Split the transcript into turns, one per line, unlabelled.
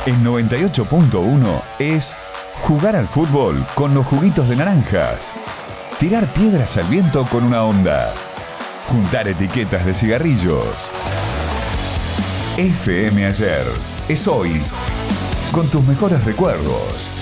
En 98.1 es jugar al fútbol con los juguitos de naranjas, tirar piedras al viento con una onda, juntar etiquetas de cigarrillos. FM Ayer es hoy, con tus mejores recuerdos.